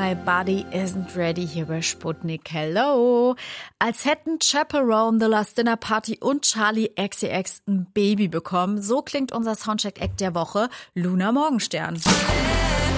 My Body Isn't Ready hier bei Sputnik. Hello! Als hätten Chaperone, The Last Dinner Party und Charlie XCX ein Baby bekommen. So klingt unser Soundcheck-Act der Woche, Luna Morgenstern.